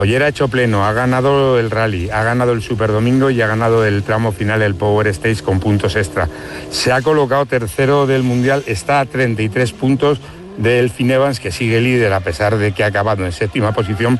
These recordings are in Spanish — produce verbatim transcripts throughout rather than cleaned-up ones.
Oyer ha hecho pleno, ha ganado el rally, ha ganado el Superdomingo y ha ganado el tramo final, el Power Stage, con puntos extra. Se ha colocado tercero del Mundial, está a treinta y tres puntos del Finn Evans, que sigue líder a pesar de que ha acabado en séptima posición.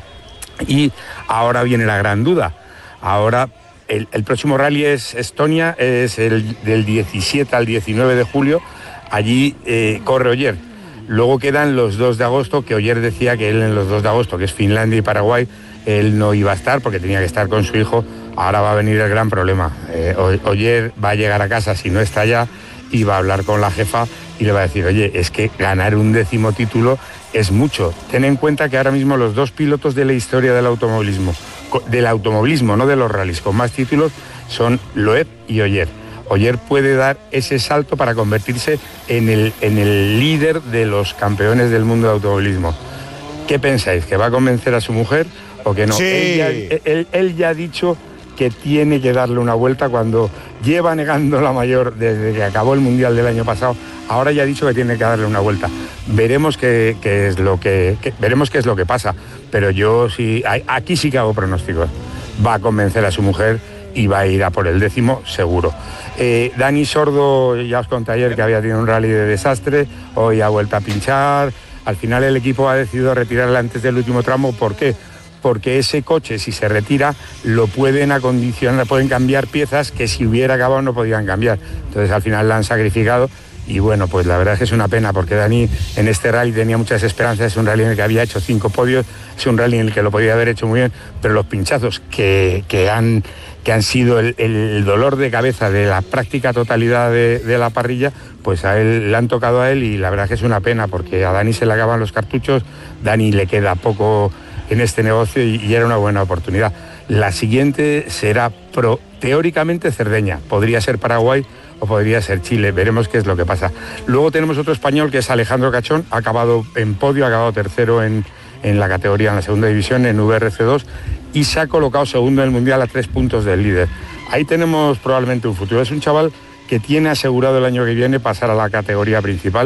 Y ahora viene la gran duda. Ahora el, el próximo rally es Estonia, es el del diecisiete al diecinueve de julio. Allí eh, corre Ogier. Luego quedan los dos de agosto, que Ogier decía que él en los dos de agosto, que es Finlandia y Paraguay, él no iba a estar porque tenía que estar con su hijo. Ahora va a venir el gran problema. Eh, Ogier va a llegar a casa si no está allá y va a hablar con la jefa y le va a decir, oye, es que ganar un décimo título es mucho. Ten en cuenta que ahora mismo los dos pilotos de la historia del automovilismo, del automovilismo, no de los rallies, con más títulos, son Loeb y Ogier. Ogier puede dar ese salto para convertirse en el, en el líder de los campeones del mundo de automovilismo. ¿Qué pensáis? ¿Que va a convencer a su mujer o que no? Sí. Él, ya, él, él ya ha dicho que tiene que darle una vuelta cuando lleva negando la mayor desde que acabó el Mundial del año pasado. Ahora ya ha dicho que tiene que darle una vuelta. Veremos qué, qué es lo que, que veremos qué es lo que pasa. Pero yo sí, aquí sí que hago pronósticos. Va a convencer a su mujer y va a ir a por el décimo seguro. Eh, Dani Sordo, ya os conté ayer que había tenido un rally de desastre, hoy ha vuelto a pinchar. Al final el equipo ha decidido retirarle antes del último tramo. ¿Por qué? Porque ese coche, si se retira, lo pueden acondicionar, pueden cambiar piezas que si hubiera acabado no podían cambiar. Entonces al final la han sacrificado y bueno, pues la verdad es que es una pena porque Dani en este rally tenía muchas esperanzas. Es un rally en el que había hecho cinco podios, es un rally en el que lo podía haber hecho muy bien, pero los pinchazos que, que, han, que han sido el, el dolor de cabeza de la práctica totalidad de, de la parrilla, pues a él le han tocado a él y la verdad es que es una pena porque a Dani se le acaban los cartuchos, Dani le queda poco en este negocio y, y era una buena oportunidad. La siguiente será pro, teóricamente Cerdeña, podría ser Paraguay o podría ser Chile, veremos qué es lo que pasa. Luego tenemos otro español que es Alejandro Cachón, ha acabado en podio, ha acabado tercero en, en la categoría, en la segunda división, en V R C dos, y se ha colocado segundo en el Mundial a tres puntos del líder. Ahí tenemos probablemente un futuro. Es un chaval que tiene asegurado el año que viene pasar a la categoría principal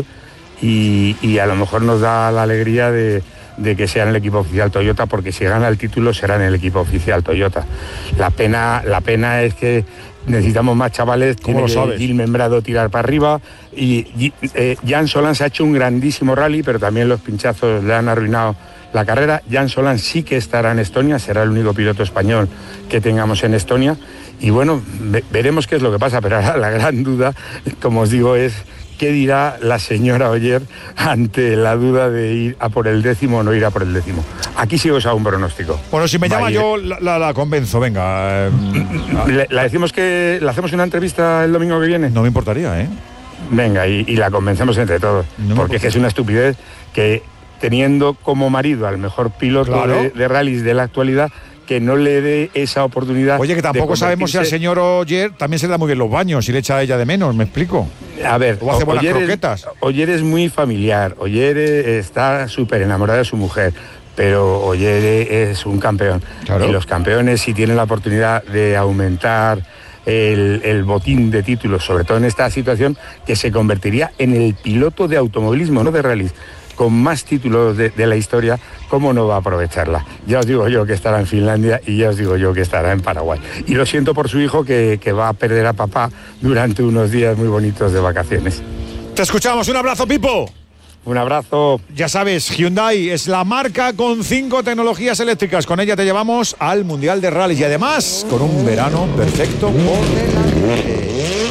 y, y a lo mejor nos da la alegría de de que sea en el equipo oficial Toyota, porque si gana el título será en el equipo oficial Toyota. La pena, la pena es que necesitamos más chavales. ¿Cómo lo sabes? Gil Membrado tirar para arriba y, y eh, Jan Solans ha hecho un grandísimo rally, pero también los pinchazos le han arruinado la carrera. Jan Solans sí que estará en Estonia, será el único piloto español que tengamos en Estonia y bueno, ve, veremos qué es lo que pasa, pero ahora la gran duda, como os digo, es ¿qué dirá la señora Ogier ante la duda de ir a por el décimo o no ir a por el décimo? Aquí sí os hago un pronóstico. Bueno, si me llama yo la, la, la convenzo, venga. Eh, ¿Le, ¿La decimos que le hacemos una entrevista el domingo que viene? No me importaría, ¿eh? Venga, y, y la convencemos entre todos. No porque es que es una estupidez que teniendo como marido al mejor piloto claro. de, de rallies de la actualidad, que no le dé esa oportunidad. Oye, que tampoco sabemos si al señor Ogier también se le da muy bien los baños y le echa a ella de menos, ¿me explico? A ver, o hace buenas Ogier croquetas. Es, Ogier es muy familiar, Ogier está súper enamorada de su mujer, pero Ogier es un campeón. Claro. Y los campeones, si tienen la oportunidad de aumentar el, el botín de títulos, sobre todo en esta situación, que se convertiría en el piloto de automovilismo, no de rallies, con más títulos de, de la historia, ¿cómo no va a aprovecharla? Ya os digo yo que estará en Finlandia y ya os digo yo que estará en Paraguay. Y lo siento por su hijo que, que va a perder a papá durante unos días muy bonitos de vacaciones. Te escuchamos, un abrazo, Pipo. Un abrazo. Ya sabes, Hyundai es la marca con cinco tecnologías eléctricas. Con ella te llevamos al Mundial de Rallys y además con un verano perfecto por delante.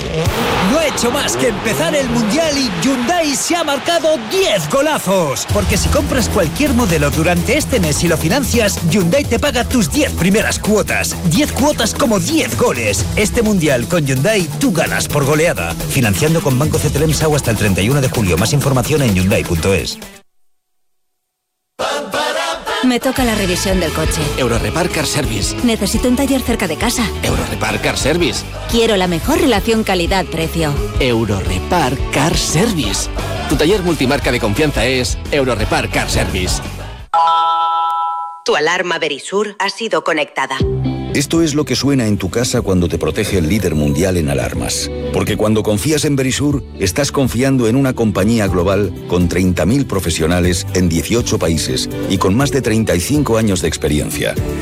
No ha hecho más que empezar el Mundial y Hyundai se ha marcado diez golazos. Porque si compras cualquier modelo durante este mes y lo financias, Hyundai te paga tus diez primeras cuotas. diez cuotas como diez goles. Este Mundial con Hyundai tú ganas por goleada. Financiando con Banco C T L M S A U hasta el treinta y uno de julio. Más información en hyundai punto es. Me toca la revisión del coche. Eurorepar Car Service. Necesito un taller cerca de casa. Eurorepar Car Service. Quiero la mejor relación calidad-precio. Eurorepar Car Service. Tu taller multimarca de confianza es Eurorepar Car Service. Tu alarma Verisur ha sido conectada. Esto es lo que suena en tu casa cuando te protege el líder mundial en alarmas. Porque cuando confías en Verisur, estás confiando en una compañía global con treinta mil profesionales en dieciocho países y con más de treinta y cinco años de experiencia.